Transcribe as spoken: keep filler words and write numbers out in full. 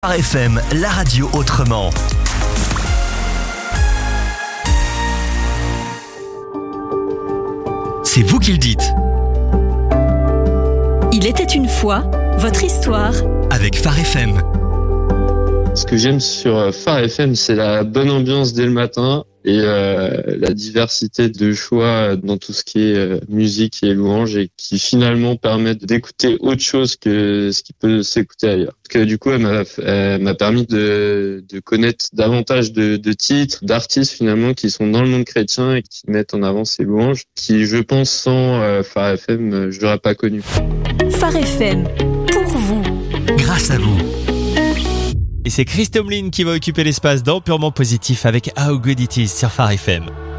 Phare F M, la radio autrement. C'est vous qui le dites. Il était une fois, votre histoire. Avec Phare F M. Ce que j'aime sur Phare F M, c'est la bonne ambiance dès le matin et euh, la diversité de choix dans tout ce qui est euh, musique et louange et qui finalement permettent d'écouter autre chose que ce qui peut s'écouter ailleurs. Parce que du coup, elle m'a, elle m'a permis de, de connaître davantage de, de titres, d'artistes finalement qui sont dans le monde chrétien et qui mettent en avant ces louanges, qui je pense sans euh, Phare F M, je l'aurais pas connu. Phare F M, pour vous. Grâce à vous. Et c'est Chris Tomlin qui va occuper l'espace dans Purement Positif avec How Good It Is sur Phare F M.